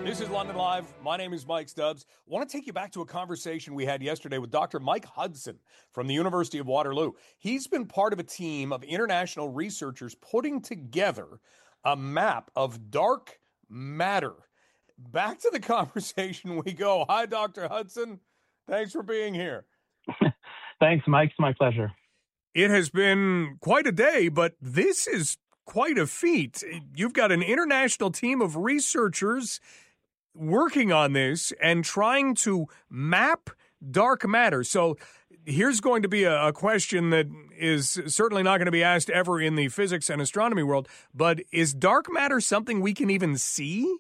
This is London Live. My name is Mike Stubbs. I want to take you back to a conversation we had yesterday with Dr. Mike Hudson from the University of Waterloo. He's been part of a team of international researchers putting together a map of dark matter. Back to the conversation we go. Hi, Dr. Hudson. Thanks for being here. Thanks, Mike. It's my pleasure. It has been quite a day, but this is quite a feat. You've got an international team of researchers working on this and trying to map dark matter. So here's going to be a question that is certainly not going to be asked ever in the physics and astronomy world, but is dark matter something we can even see?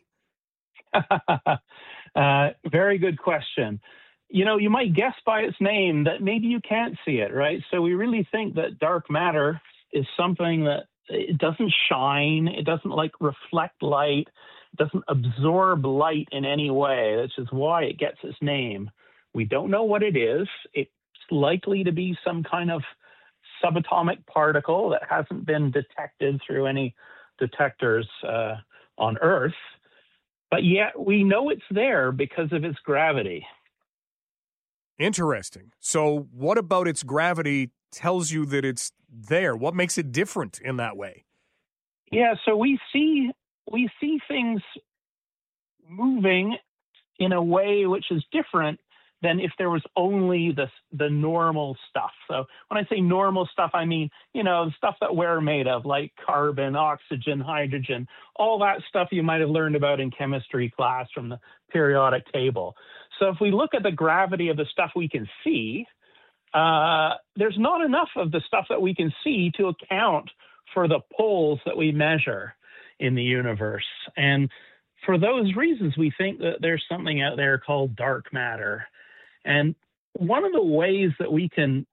Very good question. You know, you might guess by its name that maybe you can't see it, right? So we really think that dark matter is something that it doesn't shine, it doesn't like reflect light, doesn't absorb light in any way. That's just why it gets its name. We don't know what it is. It's likely to be some kind of subatomic particle that hasn't been detected through any detectors on Earth. But yet we know it's there because of its gravity. Interesting. So what about its gravity tells you that it's there? What makes it different in that way? Yeah, so we see things moving in a way which is different than if there was only the normal stuff. So when I say normal stuff, I mean, you know, the stuff that we're made of, like carbon, oxygen, hydrogen, all that stuff you might have learned about in chemistry class from the periodic table. So if we look at the gravity of the stuff we can see, there's not enough of the stuff that we can see to account for the poles that we measure in the universe. And for those reasons, we think that there's something out there called dark matter. And one of the ways that we can,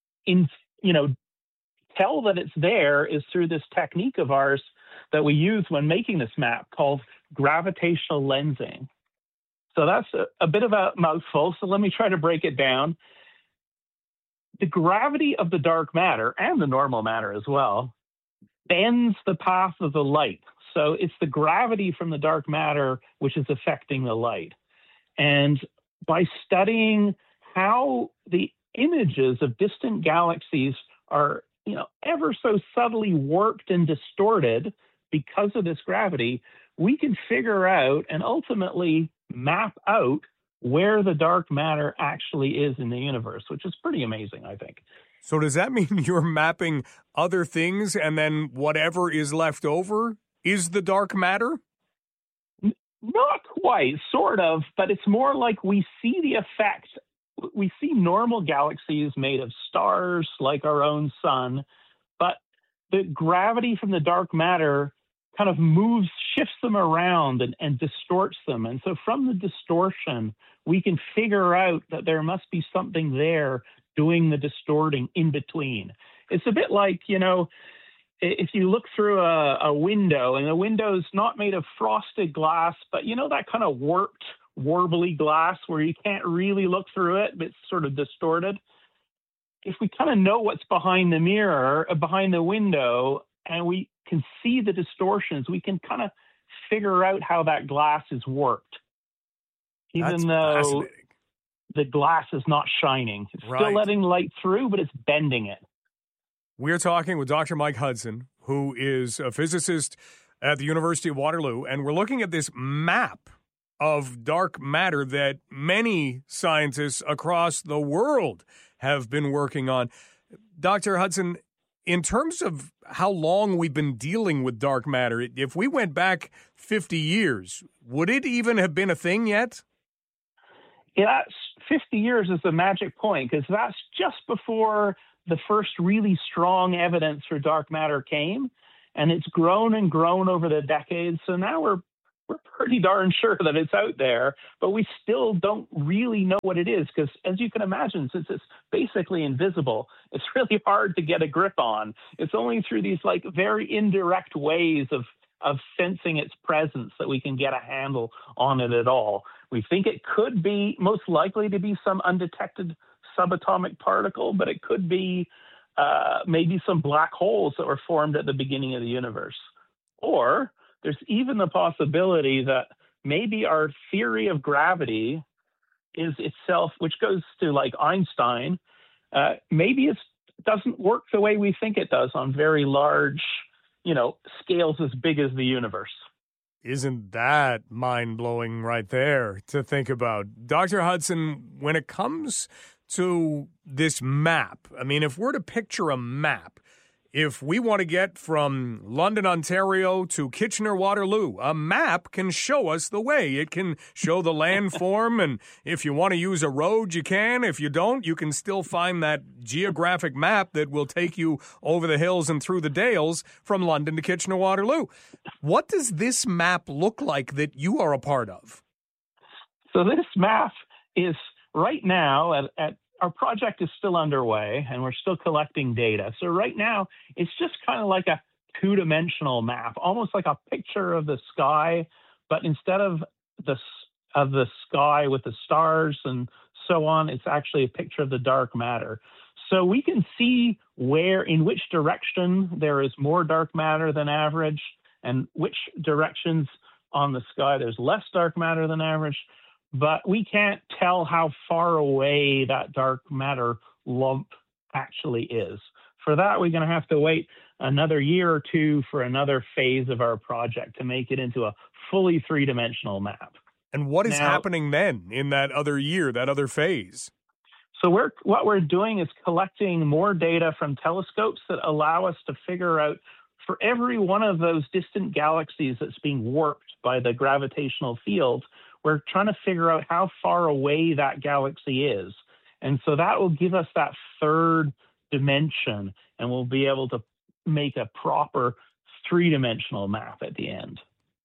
tell that it's there is through this technique of ours that we use when making this map called gravitational lensing. So that's a bit of a mouthful, so let me try to break it down. The gravity of the dark matter, and the normal matter as well, bends the path of the light. So it's the gravity from the dark matter which is affecting the light. And by studying how the images of distant galaxies are, ever so subtly warped and distorted because of this gravity, we can figure out and ultimately map out where the dark matter actually is in the universe, which is pretty amazing, I think. So does that mean you're mapping other things and then whatever is left over is the dark matter? Not quite, sort of, but it's more like we see the effect. We see normal galaxies made of stars like our own sun, but the gravity from the dark matter kind of shifts them around and distorts them. And so from the distortion, we can figure out that there must be something there doing the distorting in between. It's a bit like, if you look through a window and the window's not made of frosted glass, but that kind of warped, warbly glass where you can't really look through it, but it's sort of distorted. If we kind of know what's behind the mirror, behind the window, and we can see the distortions, we can kind of figure out how that glass is warped. Even though the glass is not shining. It's still letting light through, but it's bending it. We're talking with Dr. Mike Hudson, who is a physicist at the University of Waterloo, and we're looking at this map of dark matter that many scientists across the world have been working on. Dr. Hudson, in terms of how long we've been dealing with dark matter, if we went back 50 years, would it even have been a thing yet? Yeah, 50 years is the magic point, because that's just before the first really strong evidence for dark matter came, and it's grown and grown over the decades. So now we're pretty darn sure that it's out there, but we still don't really know what it is, because as you can imagine, since it's basically invisible, it's really hard to get a grip on. It's only through these very indirect ways of sensing its presence that we can get a handle on it at all. We think it could be most likely to be some undetected subatomic particle, but it could be maybe some black holes that were formed at the beginning of the universe. Or there's even the possibility that maybe our theory of gravity is itself, which goes to like Einstein, maybe it doesn't work the way we think it does on very large, scales as big as the universe. Isn't that mind-blowing right there to think about? Dr. Hudson, when it comes to this map, I mean, if we're to picture a map, if we want to get from London, Ontario to Kitchener-Waterloo, a map can show us the way. It can show the landform, and if you want to use a road, you can. If you don't, you can still find that geographic map that will take you over the hills and through the dales from London to Kitchener-Waterloo. What does this map look like that you are a part of? So this map is right now our project is still underway, and we're still collecting data. So right now, it's just kind of like a two-dimensional map, almost like a picture of the sky, but instead of the sky with the stars and so on, it's actually a picture of the dark matter. So we can see in which direction there is more dark matter than average, and which directions on the sky there's less dark matter than average. But we can't tell how far away that dark matter lump actually is. For that, we're going to have to wait another year or two for another phase of our project to make it into a fully three-dimensional map. And what is happening then in that other year, that other phase? So what we're doing is collecting more data from telescopes that allow us to figure out, for every one of those distant galaxies that's being warped by the gravitational field, we're trying to figure out how far away that galaxy is. And so that will give us that third dimension, and we'll be able to make a proper three-dimensional map at the end.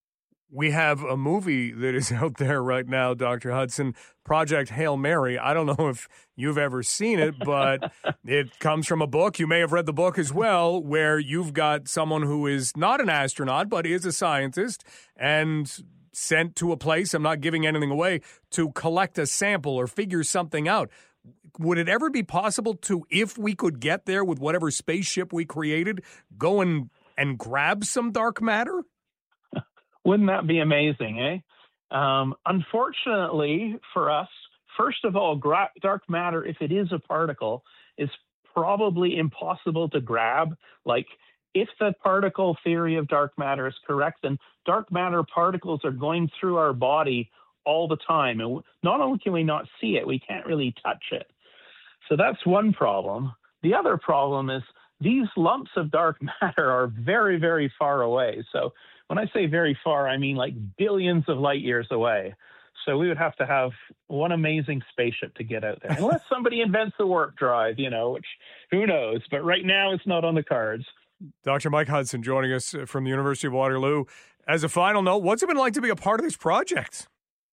We have a movie that is out there right now, Dr. Hudson, Project Hail Mary. I don't know if you've ever seen it, but it comes from a book. You may have read the book as well, where you've got someone who is not an astronaut, but is a scientist, and sent to a place, I'm not giving anything away, to collect a sample or figure something out. Would it ever be possible to, if we could get there with whatever spaceship we created, go and grab some dark matter? Wouldn't that be amazing, eh? Unfortunately for us, first of all, dark matter, if it is a particle, is probably impossible to grab. Like, if the particle theory of dark matter is correct, then dark matter particles are going through our body all the time. And not only can we not see it, we can't really touch it. So that's one problem. The other problem is these lumps of dark matter are very, very far away. So when I say very far, I mean like billions of light years away. So we would have to have one amazing spaceship to get out there. Unless somebody invents the warp drive, which who knows. But right now it's not on the cards. Dr. Mike Hudson joining us from the University of Waterloo. As a final note, what's it been like to be a part of this project?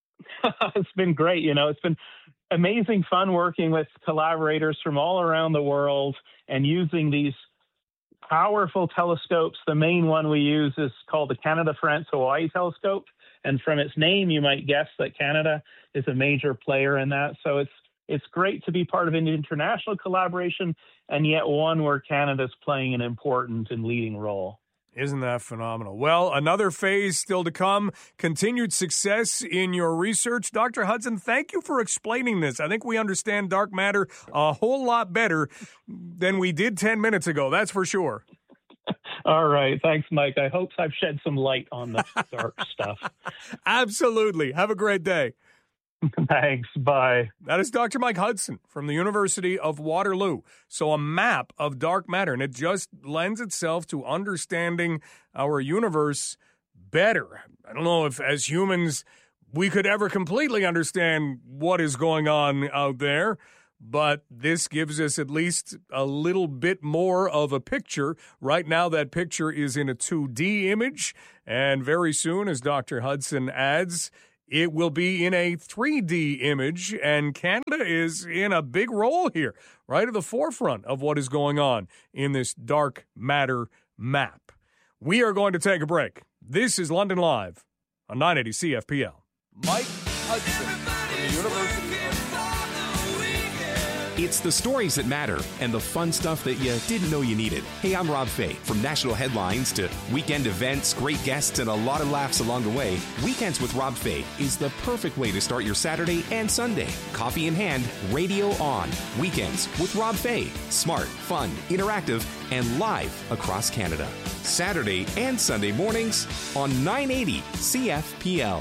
It's been great. It's been amazing fun working with collaborators from all around the world and using these powerful telescopes. The main one we use is called the Canada-France-Hawaii telescope. And from its name, you might guess that Canada is a major player in that. So it's great to be part of an international collaboration, and yet one where Canada's playing an important and leading role. Isn't that phenomenal? Well, another phase still to come. Continued success in your research. Dr. Hudson, thank you for explaining this. I think we understand dark matter a whole lot better than we did 10 minutes ago. That's for sure. All right. Thanks, Mike. I hope I've shed some light on the dark stuff. Absolutely. Have a great day. Thanks. Bye. That is Dr. Mike Hudson from the University of Waterloo. So a map of dark matter, and it just lends itself to understanding our universe better. I don't know if as humans we could ever completely understand what is going on out there, but this gives us at least a little bit more of a picture. Right now that picture is in a 2D image, and very soon, as Dr. Hudson adds, it will be in a 3D image, and Canada is in a big role here, right at the forefront of what is going on in this dark matter map. We are going to take a break. This is London Live on 980 CFPL. Mike Hudson from the University of It's the stories that matter and the fun stuff that you didn't know you needed. Hey, I'm Rob Fay. From national headlines to weekend events, great guests, and a lot of laughs along the way, Weekends with Rob Fay is the perfect way to start your Saturday and Sunday. Coffee in hand, radio on. Weekends with Rob Fay. Smart, fun, interactive, and live across Canada. Saturday and Sunday mornings on 980 CFPL.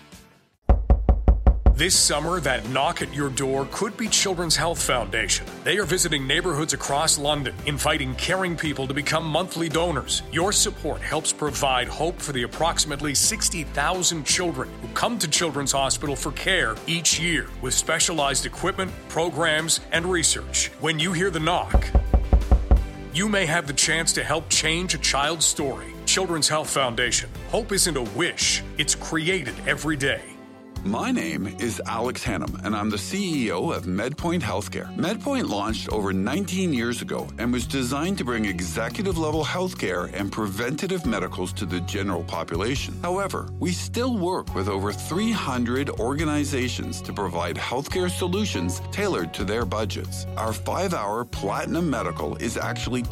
This summer, that knock at your door could be Children's Health Foundation. They are visiting neighborhoods across London, inviting caring people to become monthly donors. Your support helps provide hope for the approximately 60,000 children who come to Children's Hospital for care each year, with specialized equipment, programs, and research. When you hear the knock, you may have the chance to help change a child's story. Children's Health Foundation. Hope isn't a wish, it's created every day. My name is Alex Hannum, and I'm the CEO of MedPoint Healthcare. MedPoint launched over 19 years ago and was designed to bring executive-level healthcare and preventative medicals to the general population. However, we still work with over 300 organizations to provide healthcare solutions tailored to their budgets. Our 5-hour Platinum Medical is actually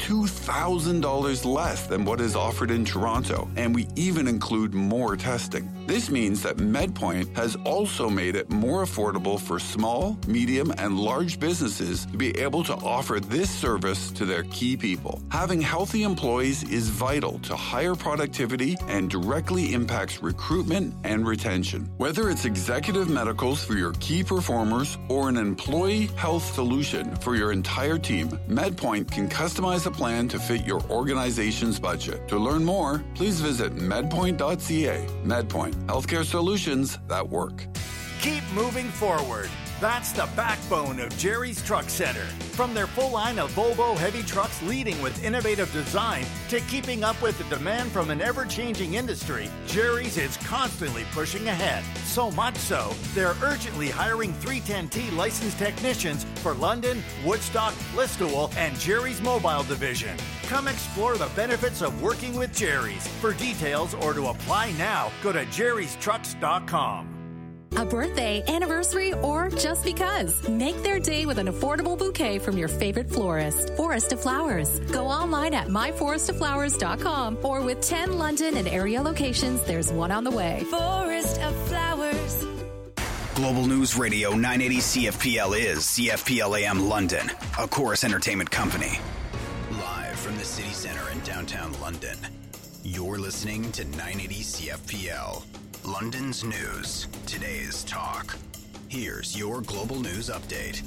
$2,000 less than what is offered in Toronto, and we even include more testing. This means that MedPoint has also made it more affordable for small, medium, and large businesses to be able to offer this service to their key people. Having healthy employees is vital to higher productivity and directly impacts recruitment and retention. Whether it's executive medicals for your key performers or an employee health solution for your entire team, MedPoint can customize a plan to fit your organization's budget. To learn more, please visit medpoint.ca. MedPoint, healthcare solutions that work. Keep moving forward. That's the backbone of Jerry's Truck Center. From their full line of Volvo heavy trucks leading with innovative design to keeping up with the demand from an ever-changing industry, Jerry's is constantly pushing ahead. So much so, they're urgently hiring 310T licensed technicians for London, Woodstock, Listowel, and Jerry's Mobile Division. Come explore the benefits of working with Jerry's. For details or to apply now, go to jerrystrucks.com. A birthday, anniversary, or just because. Make their day with an affordable bouquet from your favorite florist. Forest of Flowers. Go online at myforestoflowers.com or with 10 London and area locations, there's one on the way. Forest of Flowers. Global News Radio 980 CFPL is CFPL AM London, a Chorus Entertainment company. Live from the city center in downtown London, you're listening to 980 CFPL. London's news, today's talk. Here's your global news update.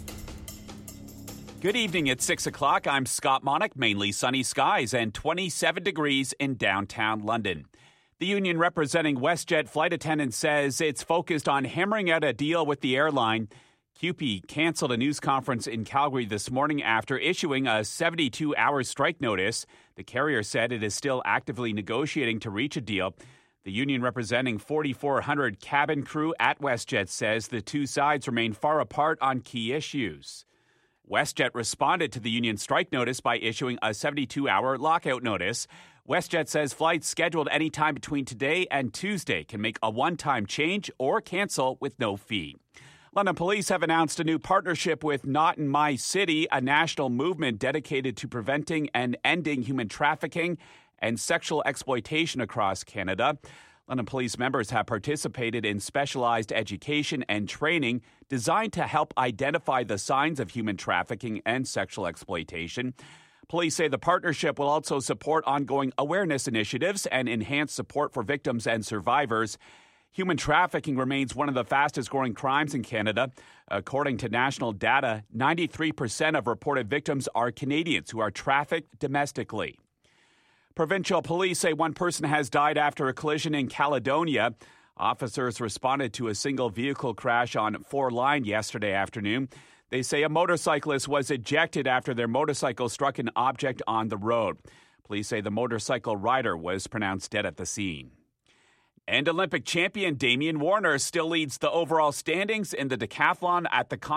Good evening at 6 o'clock. I'm Scott Monick. Mainly sunny skies and 27 degrees in downtown London. The union representing WestJet flight attendants says it's focused on hammering out a deal with the airline. CUPE canceled a news conference in Calgary this morning after issuing a 72-hour strike notice. The carrier said it is still actively negotiating to reach a deal. The union representing 4,400 cabin crew at WestJet says the two sides remain far apart on key issues. WestJet responded to the union strike notice by issuing a 72-hour lockout notice. WestJet says flights scheduled any time between today and Tuesday can make a one-time change or cancel with no fee. London police have announced a new partnership with Not in My City, a national movement dedicated to preventing and ending human trafficking and sexual exploitation across Canada. London Police members have participated in specialized education and training designed to help identify the signs of human trafficking and sexual exploitation. Police say the partnership will also support ongoing awareness initiatives and enhance support for victims and survivors. Human trafficking remains one of the fastest-growing crimes in Canada. According to national data, 93% of reported victims are Canadians who are trafficked domestically. Provincial police say one person has died after a collision in Caledonia. Officers responded to a single vehicle crash on 4 Line yesterday afternoon. They say a motorcyclist was ejected after their motorcycle struck an object on the road. Police say the motorcycle rider was pronounced dead at the scene. And Olympic champion Damian Warner still leads the overall standings in the decathlon at the